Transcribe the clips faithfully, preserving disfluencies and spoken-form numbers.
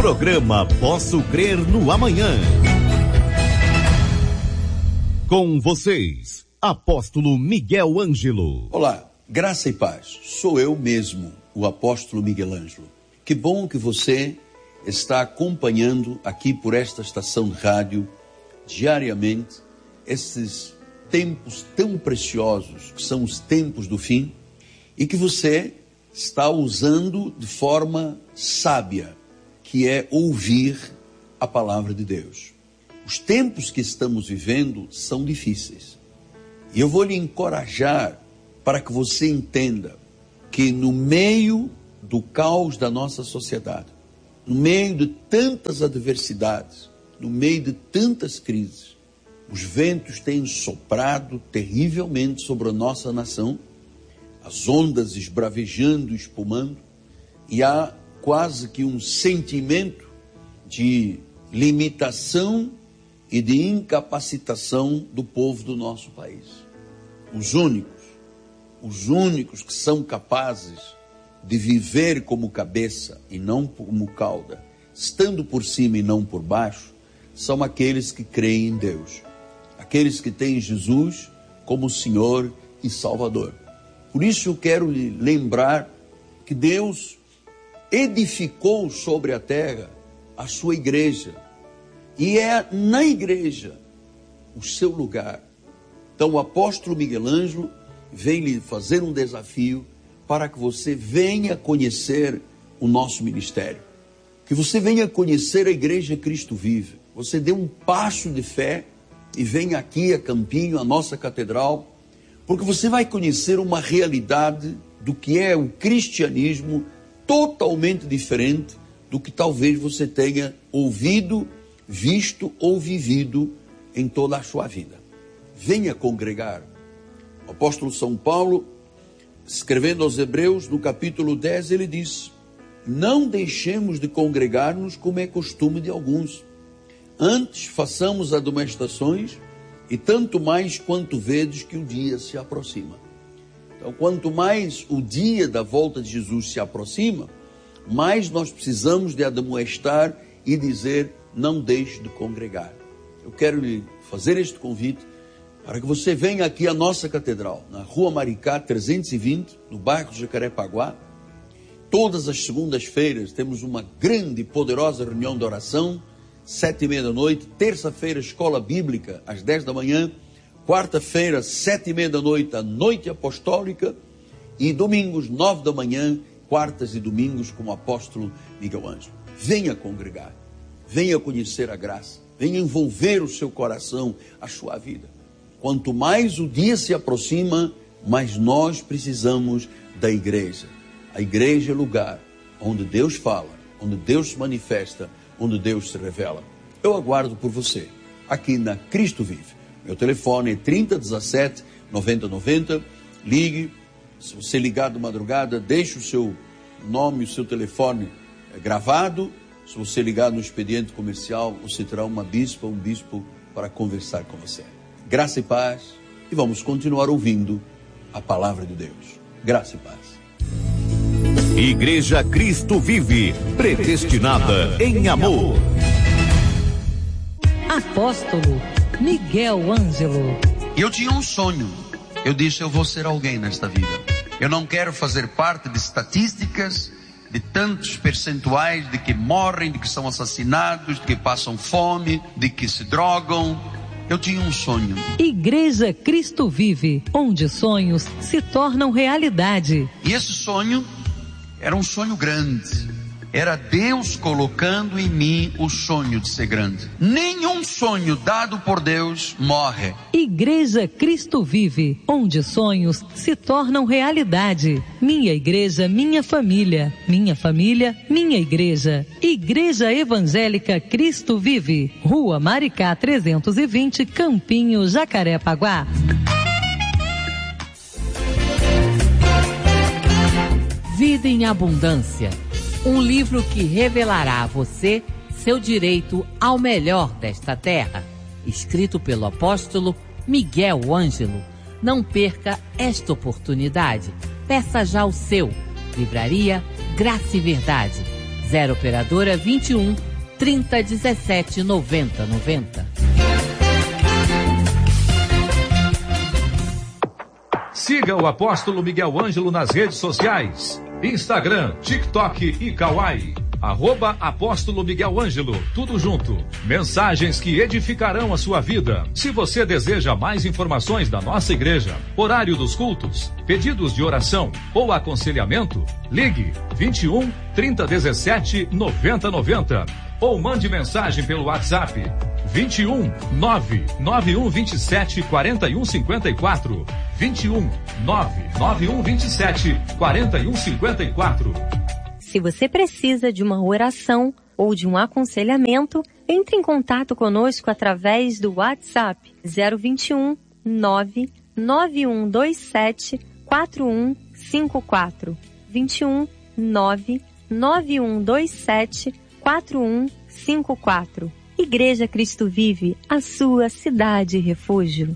Programa Posso Crer no Amanhã. Com vocês, Apóstolo Miguel Ângelo. Olá, graça e paz. Sou eu mesmo, o Apóstolo Miguel Ângelo. Que bom que você está acompanhando aqui por esta estação de rádio, diariamente, esses tempos tão preciosos, que são os tempos do fim, e que você está usando de forma sábia, que é ouvir a palavra de Deus. Os tempos que estamos vivendo são difíceis. E eu vou lhe encorajar para que você entenda que no meio do caos da nossa sociedade, no meio de tantas adversidades, no meio de tantas crises, os ventos têm soprado terrivelmente sobre a nossa nação, as ondas esbravejando, espumando, e há quase que um sentimento de limitação e de incapacitação do povo do nosso país. Os únicos, os únicos que são capazes de viver como cabeça e não como cauda, estando por cima e não por baixo, são aqueles que creem em Deus, aqueles que têm Jesus como Senhor e Salvador. Por isso eu quero lhe lembrar que Deus edificou sobre a terra a sua igreja, e é na igreja o seu lugar. Então o apóstolo Miguel Ângelo vem lhe fazer um desafio para que você venha conhecer o nosso ministério, que você venha conhecer a Igreja Cristo Vive, você dê um passo de fé e venha aqui a Campinho, a nossa catedral, porque você vai conhecer uma realidade do que é o cristianismo totalmente diferente do que talvez você tenha ouvido, visto ou vivido em toda a sua vida. Venha congregar. O apóstolo São Paulo, escrevendo aos Hebreus, no capítulo dez, ele diz: não deixemos de congregar-nos como é costume de alguns. Antes façamos admoestações, e tanto mais quanto vedes que o dia se aproxima. Então, quanto mais o dia da volta de Jesus se aproxima, mais nós precisamos de admoestar e dizer: não deixe de congregar. Eu quero lhe fazer este convite para que você venha aqui à nossa catedral, na Rua Maricá trezentos e vinte, no bairro de Jacarepaguá. Todas as segundas-feiras temos uma grande e poderosa reunião de oração, sete e meia da noite. Terça-feira, escola bíblica, às dez da manhã. Quarta-feira, sete e meia da noite, a noite apostólica. E domingos, nove da manhã, quartas e domingos, com o apóstolo Miguel Ângelo. Venha congregar, venha conhecer a graça, venha envolver o seu coração, a sua vida. Quanto mais o dia se aproxima, mais nós precisamos da igreja. A igreja é lugar onde Deus fala, onde Deus se manifesta, onde Deus se revela. Eu aguardo por você, aqui na Cristo Vive. Meu telefone é trinta, dezessete, noventa, noventa. Ligue. Se você ligar de madrugada, deixe o seu nome, o seu telefone gravado. Se você ligar no expediente comercial, você terá uma bispa, um bispo para conversar com você. Graça e paz. E vamos continuar ouvindo a palavra de Deus. Graça e paz. Igreja Cristo Vive, predestinada em amor. Apóstolo Miguel Ângelo. Eu tinha um sonho. Eu disse: eu vou ser alguém nesta vida. Eu não quero fazer parte de estatísticas, de tantos percentuais de que morrem, de que são assassinados, de que passam fome, de que se drogam. Eu tinha um sonho. Igreja Cristo Vive, onde sonhos se tornam realidade. E esse sonho era um sonho grande. Era Deus colocando em mim o sonho de ser grande. Nenhum sonho dado por Deus morre. Igreja Cristo Vive, onde sonhos se tornam realidade. Minha igreja, minha família. Minha família, minha igreja. Igreja Evangélica Cristo Vive. Rua Maricá trezentos e vinte, Campinho, Jacarepaguá. Vida em Abundância. Um livro que revelará a você seu direito ao melhor desta terra. Escrito pelo apóstolo Miguel Ângelo. Não perca esta oportunidade. Peça já o seu. Livraria Graça e Verdade. zero operadora vinte e um, trinta, dezessete, noventa, noventa. Siga o Apóstolo Miguel Ângelo nas redes sociais, Instagram, TikTok e Kawai. Arroba Apóstolo Miguel Ângelo, tudo junto. Mensagens que edificarão a sua vida. Se você deseja mais informações da nossa igreja, horário dos cultos, pedidos de oração ou aconselhamento, ligue vinte e um, trinta, dezessete, noventa, noventa ou mande mensagem pelo WhatsApp vinte e um, nove nove um vinte e sete, quarenta e um cinquenta e quatro. vinte e um, nove nove um vinte e sete, quarenta e um cinquenta e quatro. Se você precisa de uma oração ou de um aconselhamento, entre em contato conosco através do WhatsApp zero vinte e um, nove nove um dois sete, quatro um cinco quatro. vinte e um, nove nove um dois sete, quatro um cinco quatro. Igreja Cristo Vive, a sua cidade refúgio.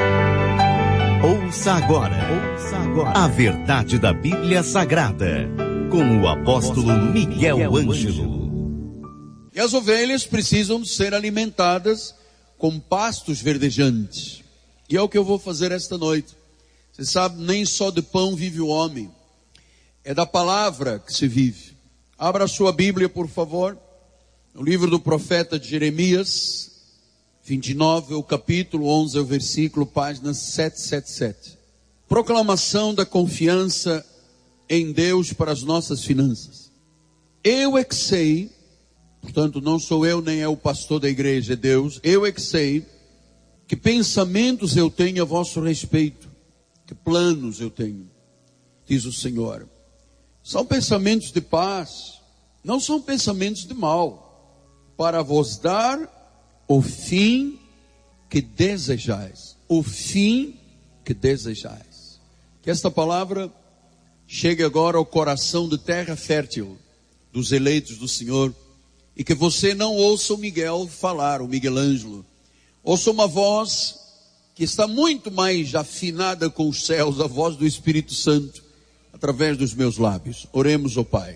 Ouça agora, ouça agora a verdade da Bíblia Sagrada, com o apóstolo Miguel Ângelo. E as ovelhas precisam ser alimentadas com pastos verdejantes. E é o que eu vou fazer esta noite. Você sabe, nem só de pão vive o homem. É da palavra que se vive. Abra a sua Bíblia, por favor. No livro do profeta Jeremias, vinte e nove, o capítulo onze, o versículo, página setecentos e setenta e sete. Proclamação da confiança em Deus para as nossas finanças. Eu é que sei, portanto não sou eu nem é o pastor da igreja, é Deus, eu é que sei que pensamentos eu tenho a vosso respeito, que planos eu tenho, diz o Senhor. São pensamentos de paz, não são pensamentos de mal, para vos dar o fim que desejais, o fim que desejais. Que esta palavra chegue agora ao coração de terra fértil dos eleitos do Senhor, e que você não ouça o Miguel falar, o Miguel Ângelo, ouça uma voz que está muito mais afinada com os céus, a voz do Espírito Santo, através dos meus lábios. Oremos ao Pai.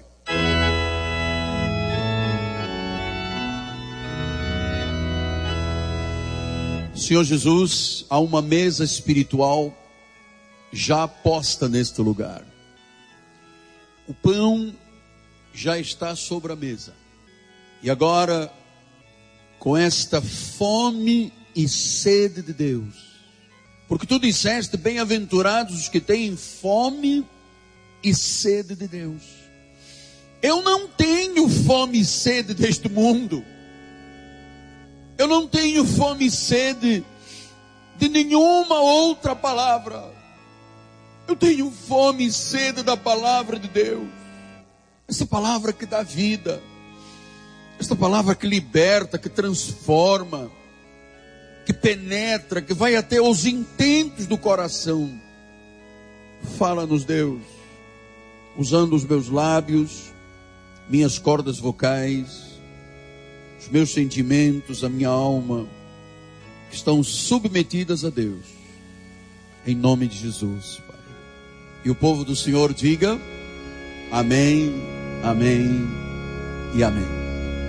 Senhor Jesus, há uma mesa espiritual já posta neste lugar. O pão já está sobre a mesa. E agora, com esta fome e sede de Deus, porque tu disseste, bem-aventurados os que têm fome e sede de Deus. Eu não tenho fome e sede deste mundo. Eu não tenho fome e sede de nenhuma outra palavra. Eu tenho fome e sede da palavra de Deus. Essa palavra que dá vida. Esta palavra que liberta, que transforma, que penetra, que vai até os intentos do coração. Fala-nos, Deus, usando os meus lábios, minhas cordas vocais, os meus sentimentos, a minha alma, que estão submetidas a Deus, em nome de Jesus, Pai. E o povo do Senhor diga, amém, amém e amém.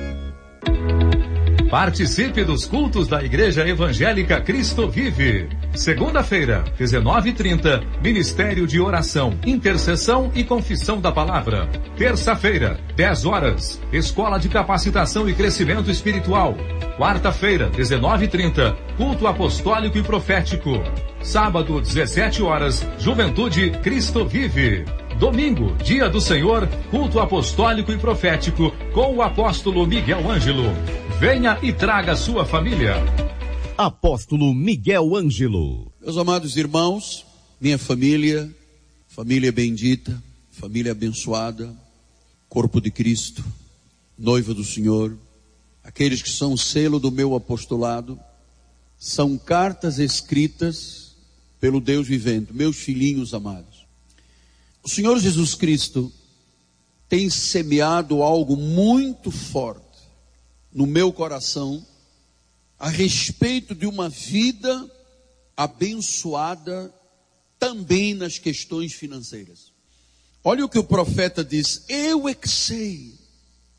Participe dos cultos da Igreja Evangélica Cristo Vive. Segunda-feira, dezenove e trinta, Ministério de Oração, Intercessão e Confissão da Palavra. Terça-feira, dez horas, Escola de Capacitação e Crescimento Espiritual. Quarta-feira, dezenove e trinta, Culto Apostólico e Profético. Sábado, dezessete horas, Juventude Cristo Vive. Domingo, Dia do Senhor, Culto Apostólico e Profético, com o apóstolo Miguel Ângelo. Venha e traga sua família. Apóstolo Miguel Ângelo. Meus amados irmãos, minha família, família bendita, família abençoada, corpo de Cristo, noiva do Senhor, aqueles que são o selo do meu apostolado, são cartas escritas pelo Deus vivente, meus filhinhos amados. O Senhor Jesus Cristo tem semeado algo muito forte no meu coração a respeito de uma vida abençoada também nas questões financeiras. Olha o que o profeta diz: eu é que sei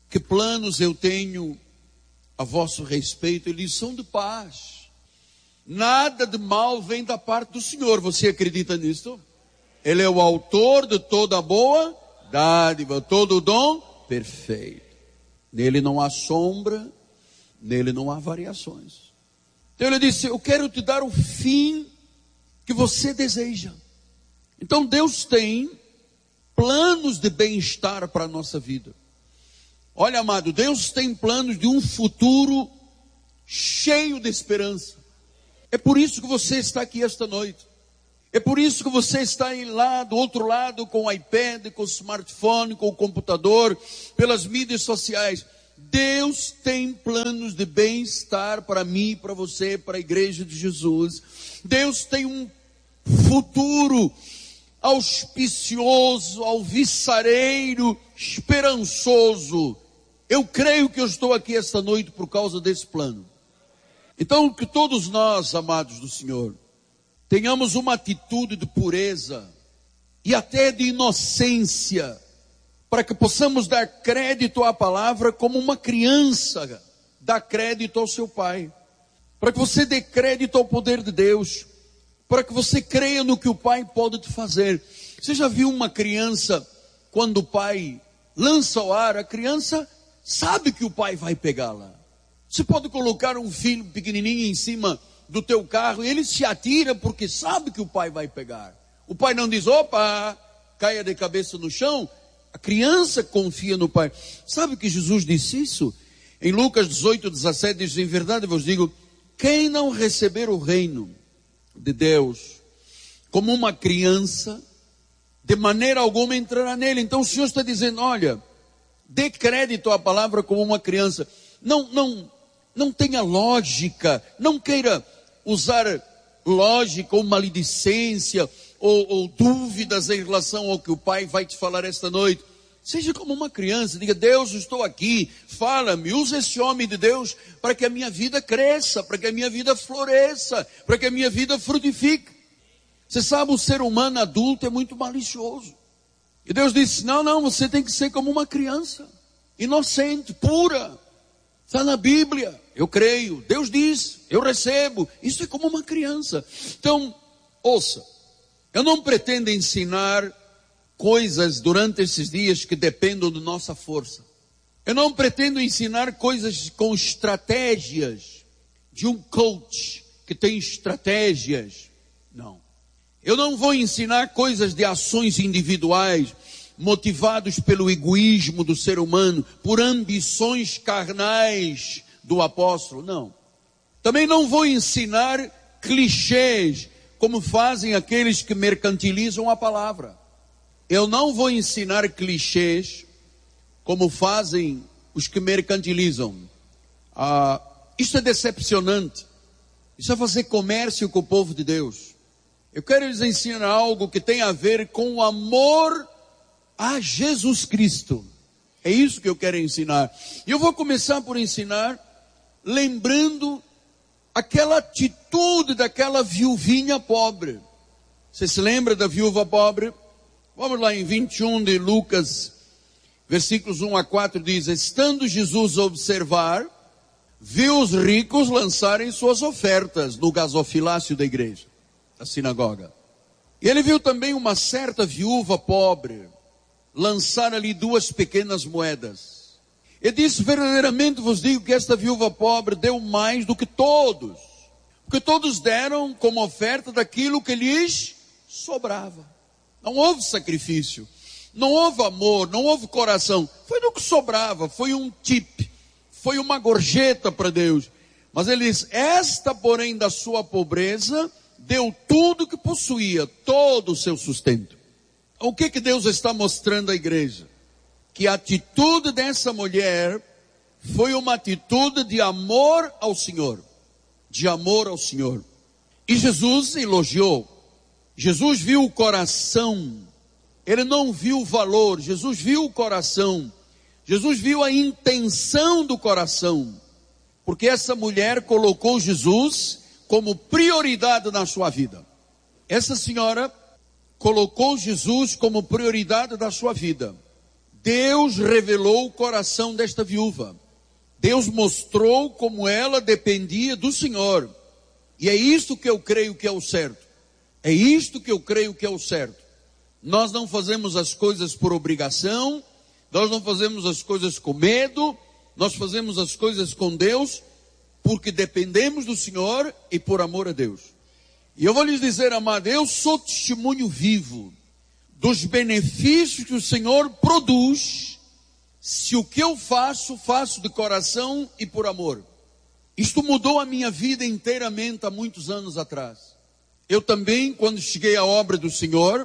Que planos eu tenho a vosso respeito? Eles são de paz. Nada de mal vem da parte do Senhor. Você acredita nisso? Ele é o autor de toda boa dádiva, todo o dom perfeito. Nele não há sombra, nele não há variações. Então ele disse: eu quero te dar o fim que você deseja. Então Deus tem planos de bem-estar para a nossa vida. Olha, amado, Deus tem planos de um futuro cheio de esperança. É por isso que você está aqui esta noite. É por isso que você está aí lá do outro lado com o iPad, com o smartphone, com o computador, pelas mídias sociais. Deus tem planos de bem-estar para mim, para você, para a igreja de Jesus. Deus tem um futuro auspicioso, alvissareiro, esperançoso. Eu creio que eu estou aqui esta noite por causa desse plano. Então, que todos nós, amados do Senhor, tenhamos uma atitude de pureza e até de inocência, para que possamos dar crédito à palavra como uma criança dá crédito ao seu pai. Para que você dê crédito ao poder de Deus, para que você creia no que o pai pode te fazer. Você já viu uma criança, quando o pai lança ao ar, a criança sabe que o pai vai pegá-la. Você pode colocar um filho pequenininho em cima do teu carro e ele se atira porque sabe que o pai vai pegar. O pai não diz: opa, caia de cabeça no chão. A criança confia no pai. Sabe que Jesus disse isso? Em Lucas dezoito, dezessete diz: em verdade vos digo, quem não receber o reino de Deus como uma criança, de maneira alguma entrará nele. Então o Senhor está dizendo: olha, dê crédito à palavra como uma criança. Não, não, não tenha lógica, não queira usar lógica ou maledicência ou, ou dúvidas em relação ao que o pai vai te falar esta noite. Seja como uma criança, diga: Deus, estou aqui, fala-me, usa esse homem de Deus para que a minha vida cresça, para que a minha vida floresça, para que a minha vida frutifique. Você sabe, o ser humano adulto é muito malicioso. E Deus disse: não, não, você tem que ser como uma criança, inocente, pura. Está na Bíblia, eu creio, Deus diz, eu recebo. Isso é como uma criança. Então, ouça, eu não pretendo ensinar coisas durante esses dias que dependam da nossa força. Eu não pretendo ensinar coisas com estratégias de um coach que tem estratégias. Não. Eu não vou ensinar coisas de ações individuais, motivados pelo egoísmo do ser humano, por ambições carnais do apóstolo. Não. Também não vou ensinar clichês, como fazem aqueles que mercantilizam a palavra. Eu não vou ensinar clichês, como fazem os que mercantilizam. Ah, isso é decepcionante. Isso é fazer comércio com o povo de Deus. Eu quero lhes ensinar algo que tem a ver com o amor a Jesus Cristo. É isso que eu quero ensinar. E eu vou começar por ensinar lembrando aquela atitude daquela viuvinha pobre. Você se lembra da viúva pobre? Vamos lá em vinte e um de Lucas, versículos um a quatro, diz: estando Jesus a observar, viu os ricos lançarem suas ofertas no gasofilácio da igreja, da sinagoga. E ele viu também uma certa viúva pobre lançar ali duas pequenas moedas. Ele disse: verdadeiramente vos digo que esta viúva pobre deu mais do que todos, porque todos deram como oferta daquilo que lhes sobrava. Não houve sacrifício, não houve amor, não houve coração. Foi do que sobrava, foi um tip, foi uma gorjeta para Deus. Mas ele diz: esta porém da sua pobreza deu tudo que possuía, todo o seu sustento. O que que Deus está mostrando à igreja? Que a atitude dessa mulher foi uma atitude de amor ao Senhor, de amor ao Senhor. E Jesus elogiou. Jesus viu o coração, ele não viu o valor, Jesus viu o coração, Jesus viu a intenção do coração, porque essa mulher colocou Jesus como prioridade na sua vida. Essa senhora colocou Jesus como prioridade da sua vida, Deus revelou o coração desta viúva. Deus mostrou como ela dependia do Senhor. E é isto que eu creio que é o certo. É isto que eu creio que é o certo. Nós não fazemos as coisas por obrigação, nós não fazemos as coisas com medo, nós fazemos as coisas com Deus, porque dependemos do Senhor e por amor a Deus. E eu vou lhes dizer, amado, eu sou testemunho vivo dos benefícios que o Senhor produz, se o que eu faço, faço de coração e por amor. Isto mudou a minha vida inteiramente há muitos anos atrás. Eu também, quando cheguei à obra do Senhor,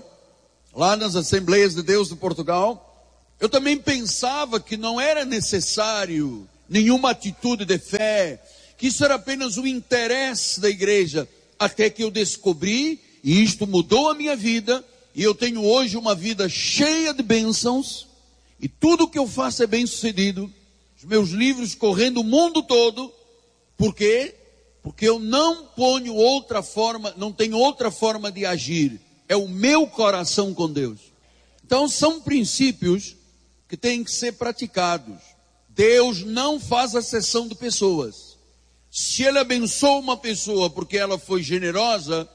lá nas Assembleias de Deus de Portugal, eu também pensava que não era necessário nenhuma atitude de fé, que isso era apenas o interesse da igreja, até que eu descobri, e isto mudou a minha vida, e eu tenho hoje uma vida cheia de bênçãos, e tudo que eu faço é bem sucedido, os meus livros correndo o mundo todo. Por quê? Porque eu não ponho outra forma, não tenho outra forma de agir, é o meu coração com Deus. Então são princípios que têm que ser praticados. Deus não faz acepção de pessoas. Se Ele abençoa uma pessoa porque ela foi generosa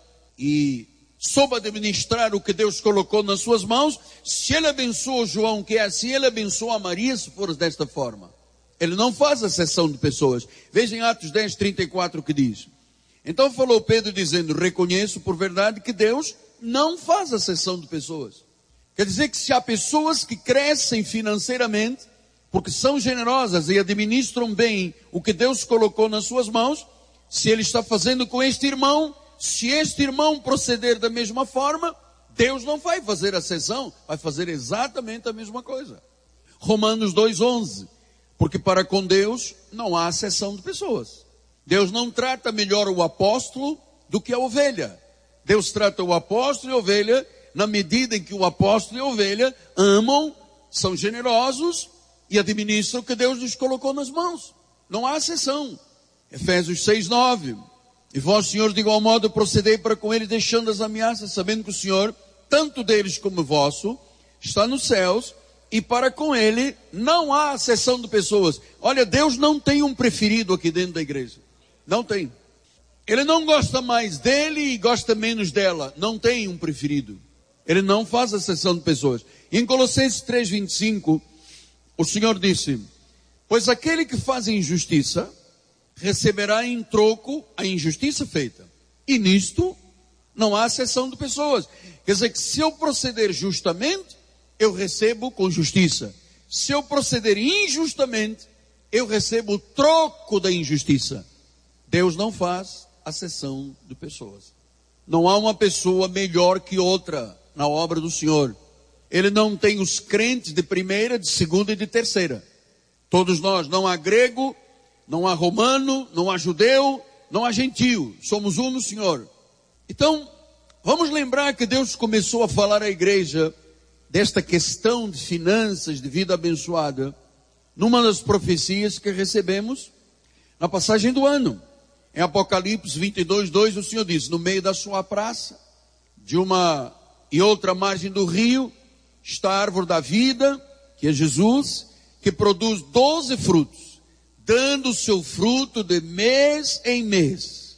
e soube administrar o que Deus colocou nas suas mãos, se Ele abençoa o João, que é assim, Ele abençoa a Maria, se for desta forma. Ele não faz acepção de pessoas. Veja em Atos dez, trinta e quatro o que diz. Então falou Pedro dizendo, reconheço por verdade que Deus não faz acepção de pessoas. Quer dizer que se há pessoas que crescem financeiramente, porque são generosas e administram bem o que Deus colocou nas suas mãos, se Ele está fazendo com este irmão, se este irmão proceder da mesma forma, Deus não vai fazer acepção, vai fazer exatamente a mesma coisa. Romanos dois, onze. Porque para com Deus não há acepção de pessoas. Deus não trata melhor o apóstolo do que a ovelha. Deus trata o apóstolo e a ovelha na medida em que o apóstolo e a ovelha amam, são generosos e administram o que Deus lhes colocou nas mãos. Não há acepção. Efésios seis, nove. E vós, Senhor, de igual modo procedei para com ele, deixando as ameaças, sabendo que o Senhor, tanto deles como vosso, está nos céus, e para com Ele não há acepção de pessoas. Olha, Deus não tem um preferido aqui dentro da igreja. Não tem. Ele não gosta mais dele e gosta menos dela. Não tem um preferido. Ele não faz acepção de pessoas. Em Colossenses três, vinte e cinco, o Senhor disse, pois aquele que faz injustiça, receberá em troco a injustiça feita. E nisto não há acepção de pessoas. Quer dizer que se eu proceder justamente, eu recebo com justiça. Se eu proceder injustamente, eu recebo o troco da injustiça. Deus não faz acepção de pessoas. Não há uma pessoa melhor que outra na obra do Senhor. Ele não tem os crentes de primeira, de segunda e de terceira. Todos nós, não há grego, não há romano, não há judeu, não há gentio. Somos um no Senhor. Então, vamos lembrar que Deus começou a falar à igreja desta questão de finanças, de vida abençoada, numa das profecias que recebemos na passagem do ano. Em Apocalipse vinte e dois, dois, o Senhor diz, no meio da sua praça, de uma e outra margem do rio, está a árvore da vida, que é Jesus, que produz doze frutos, dando o seu fruto de mês em mês,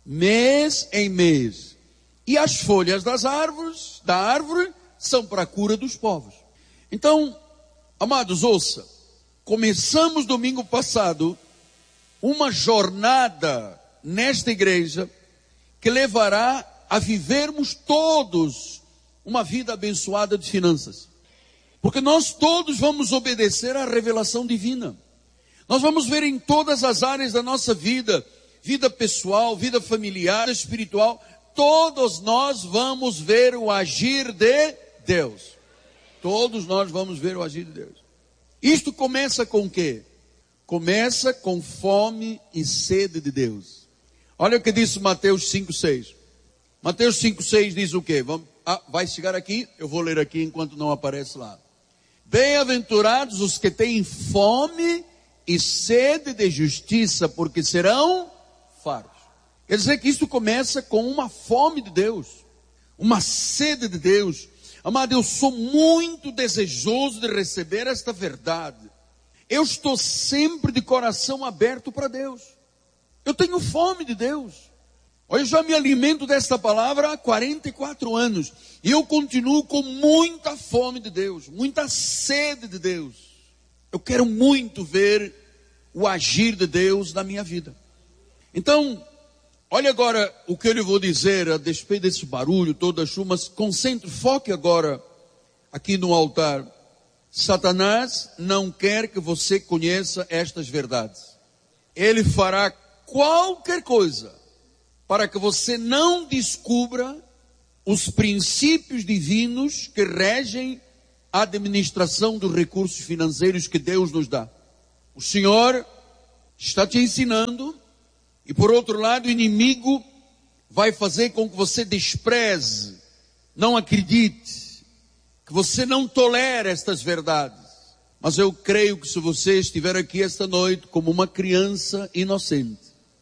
mês em mês. E as folhas das árvores, da árvore, são para a cura dos povos. Então, amados, ouça, começamos domingo passado uma jornada nesta igreja que levará a vivermos todos uma vida abençoada de finanças. Porque nós todos vamos obedecer à revelação divina. Nós vamos ver em todas as áreas da nossa vida, vida pessoal, vida familiar, espiritual, todos nós vamos ver o agir de Deus. Todos nós vamos ver o agir de Deus. Isto começa com o quê? Começa com fome e sede de Deus. Olha o que disse Mateus cinco, seis. Mateus cinco, seis diz o quê? Vamos, ah, vai chegar aqui? Eu vou ler aqui enquanto não aparece lá. Bem-aventurados os que têm fome e sede de justiça, porque serão fartos. Quer dizer que isso começa com uma fome de Deus, uma sede de Deus. Amado, eu sou muito desejoso de receber esta verdade. Eu estou sempre de coração aberto para Deus. Eu tenho fome de Deus. Eu já me alimento desta palavra há quarenta e quatro anos. E eu continuo com muita fome de Deus, muita sede de Deus. Eu quero muito ver o agir de Deus na minha vida. Então, olha agora o que eu lhe vou dizer a despeito desse barulho, toda a chuva, mas concentre, foque agora aqui no altar. Satanás não quer que você conheça estas verdades. Ele fará qualquer coisa para que você não descubra os princípios divinos que regem a administração dos recursos financeiros que Deus nos dá. O Senhor está te ensinando. E por outro lado, o inimigo vai fazer com que você despreze, não acredite, que você não tolere estas verdades. Mas eu creio que se você estiver aqui esta noite como uma criança inocente,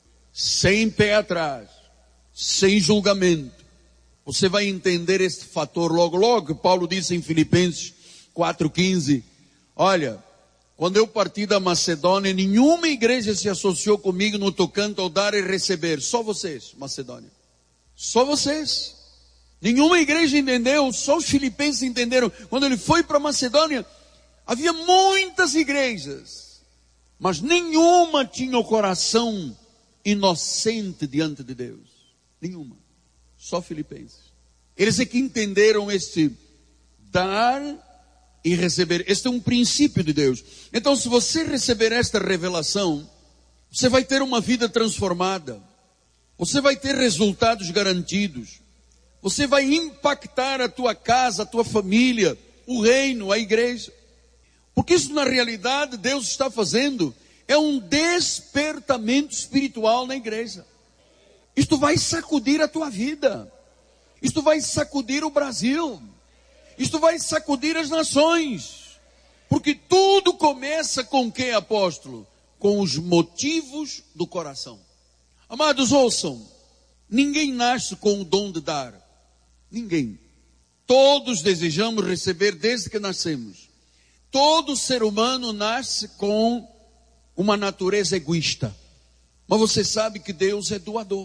sem pé atrás, sem julgamento, você vai entender este fator logo, logo. Paulo disse em Filipenses quatro quinze, olha, quando eu parti da Macedônia, nenhuma igreja se associou comigo no tocante ao dar e receber. Só vocês, Macedônia. Só vocês. Nenhuma igreja entendeu, só os filipenses entenderam. Quando ele foi para Macedônia, havia muitas igrejas, mas nenhuma tinha o coração inocente diante de Deus. Nenhuma. Só filipenses. Eles é que entenderam este dar e receber. Este é um princípio de Deus. Então, se você receber esta revelação, você vai ter uma vida transformada. Você vai ter resultados garantidos. Você vai impactar a tua casa, a tua família, o reino, a igreja. Porque isso, na realidade, Deus está fazendo é um despertamento espiritual na igreja. Isto vai sacudir a tua vida. Isto vai sacudir o Brasil. Isto vai sacudir as nações. Porque tudo começa com o que, apóstolo? Com os motivos do coração. Amados, ouçam. Ninguém nasce com o dom de dar. Ninguém. Todos desejamos receber desde que nascemos. Todo ser humano nasce com uma natureza egoísta. Mas você sabe que Deus é doador.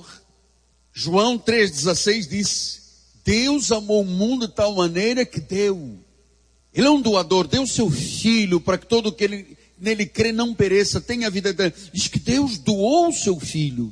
João três dezesseis diz: Deus amou o mundo de tal maneira que deu. Ele é um doador, deu seu filho para que todo que ele, nele crê não pereça, tenha a vida eterna. Diz que Deus doou o seu filho.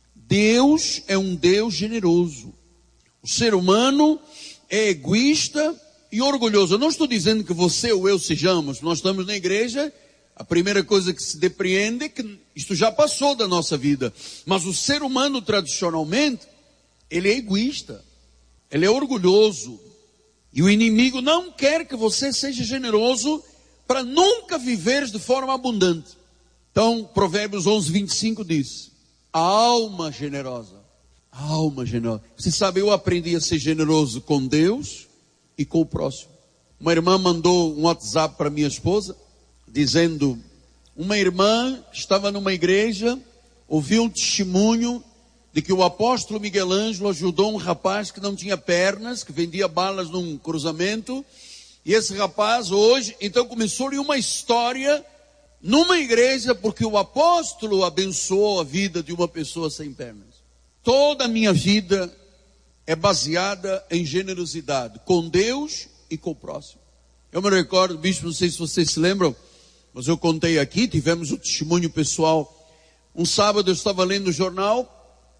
Deus é um Deus generoso. O ser humano é egoísta e orgulhoso. Eu não estou dizendo que você ou eu sejamos. Nós estamos na igreja. A primeira coisa que se depreende é que isto já passou da nossa vida. Mas o ser humano, tradicionalmente, ele é egoísta. Ele é orgulhoso. E o inimigo não quer que você seja generoso para nunca viveres de forma abundante. Então, Provérbios onze, vinte e cinco diz: a alma generosa. A alma generosa. Você sabe, eu aprendi a ser generoso com Deus e com o próximo. Uma irmã mandou um WhatsApp para minha esposa, dizendo: uma irmã estava numa igreja, ouviu um testemunho de que o apóstolo Miguel Ângelo ajudou um rapaz que não tinha pernas, que vendia balas num cruzamento, e esse rapaz hoje, então começou-lhe uma história numa igreja, porque o apóstolo abençoou a vida de uma pessoa sem pernas. Toda a minha vida é baseada em generosidade, com Deus e com o próximo. Eu me recordo, bispo, não sei se vocês se lembram, mas eu contei aqui, tivemos o testemunho pessoal. Um sábado eu estava lendo o jornal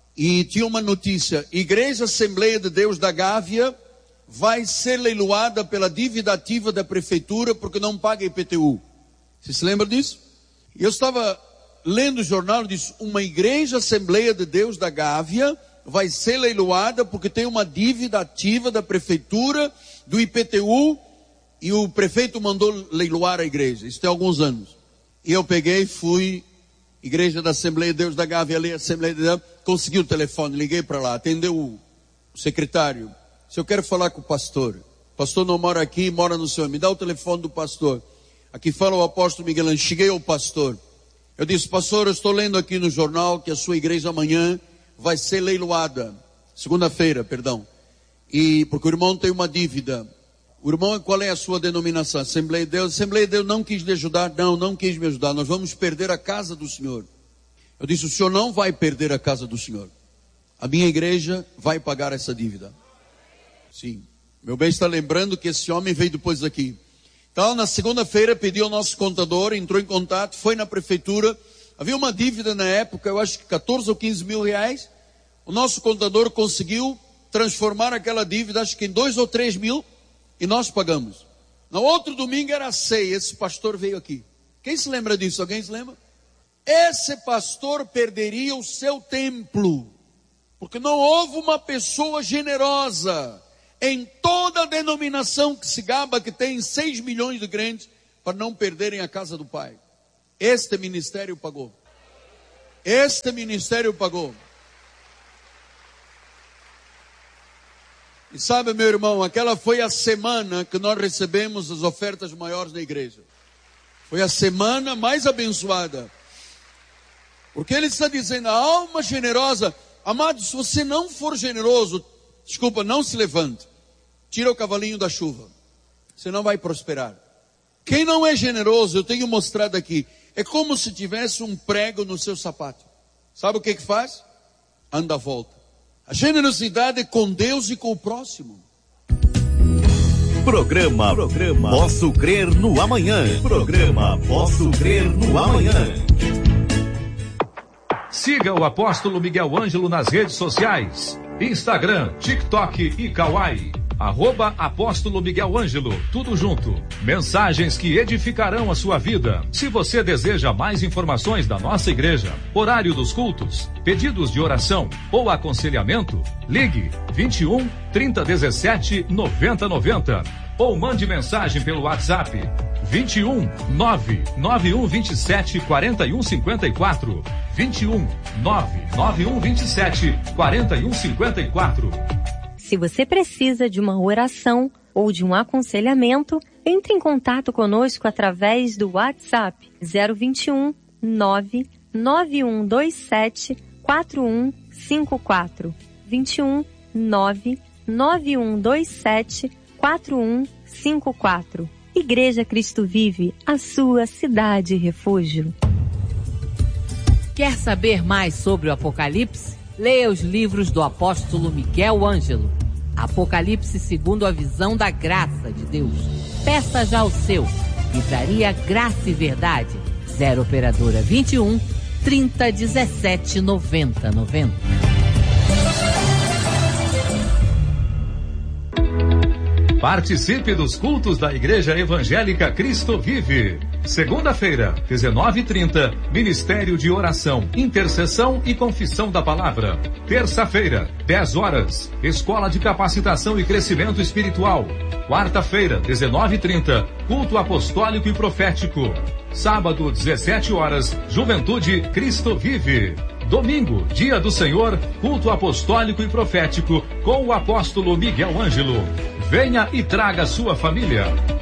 e tinha uma notícia: Igreja Assembleia de Deus da Gávea vai ser leiloada pela dívida ativa da prefeitura porque não paga I P T U. Você se lembra disso? E eu estava lendo o jornal e disse: uma Igreja Assembleia de Deus da Gávea vai ser leiloada porque tem uma dívida ativa da prefeitura, do I P T U, e o prefeito mandou leiloar a igreja. Isso tem alguns anos. E eu peguei, fui, Igreja da Assembleia de Deus da Gávea, ali, Assembleia de Deus, consegui o telefone, liguei para lá, atendeu o secretário. Se eu quero falar com o pastor, o pastor não mora aqui, mora no Senhor, me dá o telefone do pastor. Aqui fala o apóstolo Miguel Ângelo. Cheguei ao pastor. Eu disse: pastor, eu estou lendo aqui no jornal que a sua igreja amanhã vai ser leiloada. Segunda-feira, perdão. E porque o irmão tem uma dívida. O irmão, qual é a sua denominação? Assembleia de Deus. Assembleia de Deus não quis lhe ajudar. Não, não quis me ajudar. Nós vamos perder a casa do Senhor. Eu disse, o senhor não vai perder a casa do Senhor. A minha igreja vai pagar essa dívida. Sim. Meu bem está lembrando que esse homem veio depois daqui. Então, na segunda-feira, pediu ao nosso contador, entrou em contato, foi na prefeitura. Havia uma dívida na época, eu acho que catorze ou quinze mil reais. O nosso contador conseguiu transformar aquela dívida, acho que em dois ou três mil, e nós pagamos. No outro domingo era a ceia, esse pastor veio aqui. Quem se lembra disso? Alguém se lembra? Esse pastor perderia o seu templo, porque não houve uma pessoa generosa em toda a denominação que se gaba que tem seis milhões de crentes para não perderem a casa do Pai. Este ministério pagou. Este ministério pagou. E sabe, meu irmão, aquela foi a semana que nós recebemos as ofertas maiores da igreja. Foi a semana mais abençoada. Porque ele está dizendo, a alma generosa, amado, se você não for generoso, desculpa, não se levante. Tira o cavalinho da chuva. Você não vai prosperar. Quem não é generoso, eu tenho mostrado aqui, é como se tivesse um prego no seu sapato. Sabe o que que faz? Anda à volta. A generosidade é com Deus e com o próximo. Programa, programa Posso Crer no Amanhã. Programa Posso Crer no Amanhã. Siga o Apóstolo Miguel Ângelo nas redes sociais. Instagram, TikTok e Kawaii. Arroba Apóstolo Miguel Ângelo, tudo junto. Mensagens que edificarão a sua vida. Se você deseja mais informações da nossa igreja, horário dos cultos, pedidos de oração ou aconselhamento, ligue vinte e um, trinta, dezessete, noventa, noventa ou mande mensagem pelo WhatsApp vinte e um, nove nove um vinte e sete, quarenta e um cinquenta e quatro. vinte e um, nove nove um vinte e sete, quarenta e um cinquenta e quatro. Se você precisa de uma oração ou de um aconselhamento, entre em contato conosco através do WhatsApp zero vinte e um, nove nove um dois sete, quatro um cinco quatro. vinte e um, nove nove um dois sete, quatro um cinco quatro. Igreja Cristo Vive, a sua cidade refúgio. Quer saber mais sobre o Apocalipse? Leia os livros do apóstolo Miguel Ângelo. Apocalipse segundo a visão da graça de Deus. Peça já o seu. Livraria Graça e Verdade. zero operadora vinte e um, trinta, dezessete, noventa, noventa. Participe dos cultos da Igreja Evangélica Cristo Vive. Segunda-feira, dezenove e trinta, Ministério de Oração, Intercessão e Confissão da Palavra. Terça-feira, dez horas, Escola de Capacitação e Crescimento Espiritual. Quarta-feira, dezenove e trinta, Culto Apostólico e Profético. Sábado, dezessete horas, Juventude Cristo Vive. Domingo, Dia do Senhor, Culto Apostólico e Profético com o apóstolo Miguel Ângelo. Venha e traga sua família.